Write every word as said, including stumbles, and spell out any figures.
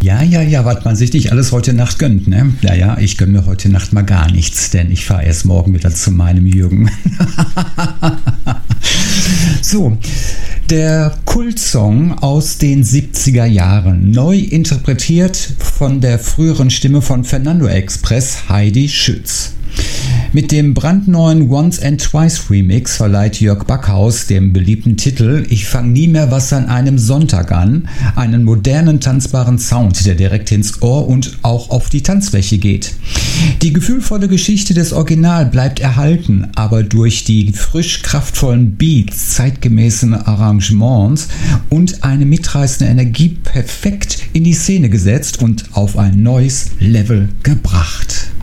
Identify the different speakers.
Speaker 1: Ja, ja, ja, was man sich nicht alles heute Nacht gönnt, ne? Ja, ja, ich gönne mir heute Nacht mal gar nichts, denn ich fahre erst morgen wieder zu meinem Jürgen. So, der Kultsong aus den siebziger Jahren, neu interpretiert von der früheren Stimme von Fernando Express, Heidi Schütz. Mit dem brandneuen Once and Twice Remix verleiht Jörg Backhaus dem beliebten Titel Ich fang nie mehr was an einem Sonntag an einen modernen, tanzbaren Sound, der direkt ins Ohr und auch auf die Tanzfläche geht. Die gefühlvolle Geschichte des Original bleibt erhalten, aber durch die frisch kraftvollen Beats, zeitgemäßen Arrangements und eine mitreißende Energie perfekt in die Szene gesetzt und auf ein neues Level gebracht.